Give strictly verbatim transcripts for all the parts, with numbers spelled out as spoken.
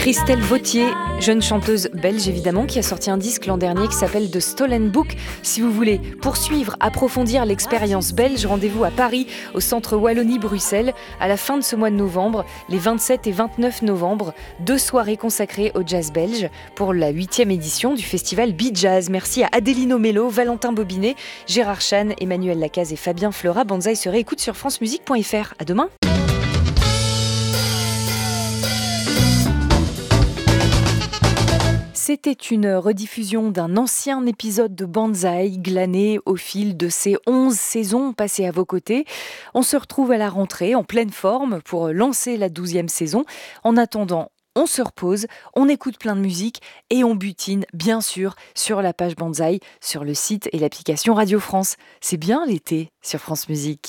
Christelle Vautier, jeune chanteuse belge évidemment, qui a sorti un disque l'an dernier qui s'appelle The Stolen Book. Si vous voulez poursuivre, approfondir l'expérience belge, rendez-vous à Paris, au Centre Wallonie-Bruxelles, à la fin de ce mois de novembre, les vingt-sept et vingt-neuf novembre, deux soirées consacrées au jazz belge pour la huitième édition du festival Bijazz. Merci à Adélino Mello, Valentin Bobinet, Gérard Chan, Emmanuel Lacaze et Fabien Fleurat. Banzai se réécoute sur francemusique point f r. À demain. C'était une rediffusion d'un ancien épisode de Banzai glané au fil de ces onze saisons passées à vos côtés. On se retrouve à la rentrée en pleine forme pour lancer la douzième saison. En attendant, on se repose, on écoute plein de musique et on butine bien sûr sur la page Banzai, sur le site et l'application Radio France. C'est bien l'été sur France Musique.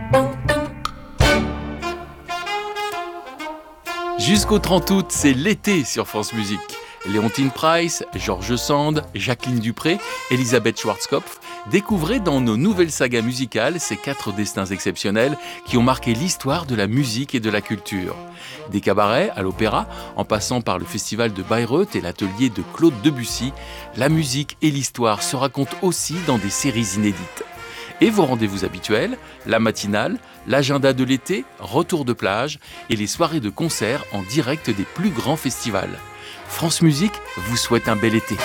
Jusqu'au trente août, c'est l'été sur France Musique. Léontine Price, Georges Sand, Jacqueline Dupré, Elisabeth Schwarzkopf, découvrez dans nos nouvelles sagas musicales ces quatre destins exceptionnels qui ont marqué l'histoire de la musique et de la culture. Des cabarets à l'opéra, en passant par le festival de Bayreuth et l'atelier de Claude Debussy, la musique et l'histoire se racontent aussi dans des séries inédites. Et vos rendez-vous habituels, la matinale, l'agenda de l'été, retour de plage et les soirées de concert en direct des plus grands festivals. France Musique vous souhaite un bel été.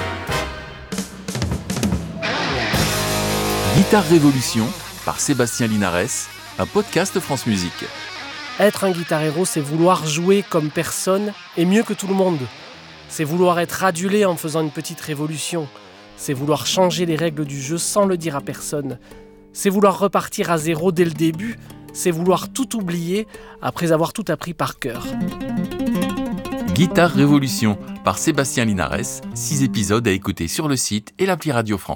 Guitare Révolution par Sébastien Linares, un podcast France Musique. Être un guitar-héros, c'est vouloir jouer comme personne et mieux que tout le monde. C'est vouloir être adulé en faisant une petite révolution. C'est vouloir changer les règles du jeu sans le dire à personne. C'est vouloir repartir à zéro dès le début. C'est vouloir tout oublier après avoir tout appris par cœur. Guitare Révolution par Sébastien Linares, six épisodes à écouter sur le site et l'appli Radio France.